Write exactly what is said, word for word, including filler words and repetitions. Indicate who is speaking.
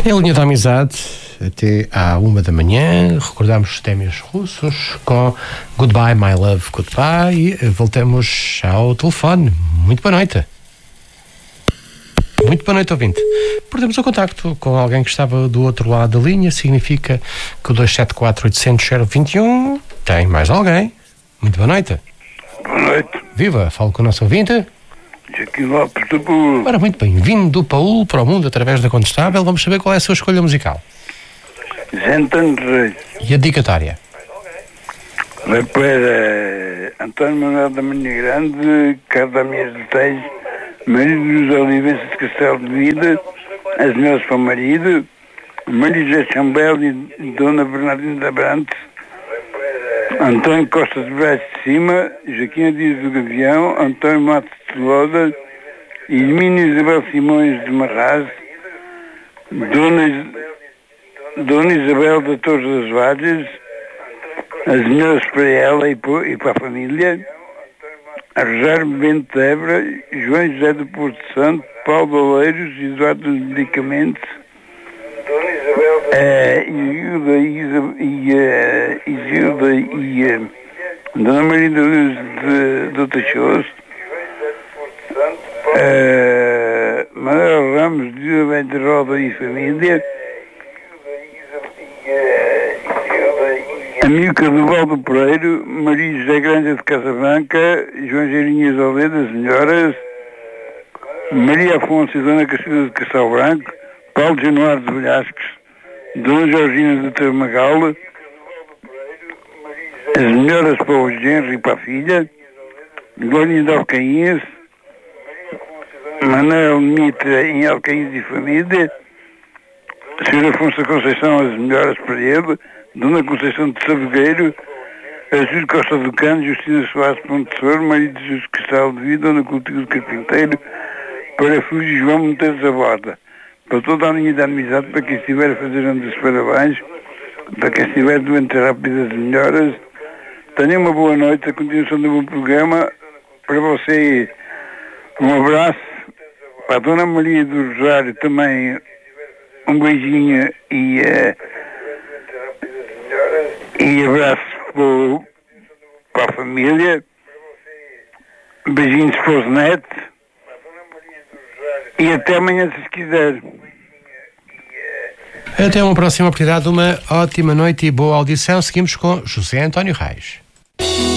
Speaker 1: É a linha da amizade até à uma da manhã. Recordamos os temas russos com Goodbye, My Love, Goodbye, e voltamos ao telefone. Muito boa noite. Muito boa noite, ouvinte. Perdemos o contacto com alguém que estava do outro lado da linha. Significa que o dois sete quatro, oito zero zero, dois um tem mais alguém. Muito boa noite.
Speaker 2: Boa noite.
Speaker 1: Viva, falo com o nosso ouvinte.
Speaker 2: Joaquim Lopes do Paulo.
Speaker 1: Ora, muito bem, vindo do Paulo para o mundo através da Contestável, vamos saber qual é a sua escolha musical.
Speaker 2: Zentano Reis.
Speaker 1: E a dedicatória?
Speaker 2: Vai para António Manuel da Manhã Grande, Cardamias de Tejo, marido dos Olivenses de Castelo de Vida, as melhores para o marido, Maria José Chambel e Dona Bernardina da Brantes, António Costa de Brás de Cima, Joaquim Dias do Gavião, António Matos de Loda, Irmínio Isabel Simões de Marraz, Dona, Dona Isabel da Torres das Vargas, as melhores para ela e para a família, Rosário Bento de Évora, João José do Porto Santo, Paulo Oleiros, Eduardo dos Medicamentos, Uh, Isilda e uh, Isilda e uh, Dona Maria da Luz de, de Teixoso, uh, Manuel Ramos de Bem de Roda e família, Amilcar do Valdo Pereiro, Maria José Granja de Casa Branca, João Geirinhas Almeida, senhoras, Maria Afonso e Dona Castilha de Castelo Branco, Paulo Januário de Velhasques, Dona Georgina de Termagal, as melhoras para o genro e para a filha, Glória de Alcaínhas, Manuel Mitra em Alcaínhas e família, senhor Afonso da Conceição, as melhoras para ele, Dona Conceição de Sabogueiro, Júlio Costa do Cano, Justina Soares Pontessor, Maria de Jesus Castelo de Vida, Dona Cultivo de Carpinteiro, para Fuji João Monteiro da Borda. Para toda a linha da amizade, para quem estiver a fazer um dos parabéns, para quem estiver doente rápidas melhoras, tenha uma boa noite, a continuação do bom programa, para você um abraço, para a Dona Maria do Rosário também um beijinho e, uh, e abraço para, para a família, beijinhos para os netos, e até amanhã se quiser.
Speaker 1: Até uma próxima oportunidade, uma ótima noite e boa audição. Seguimos com José António Reis.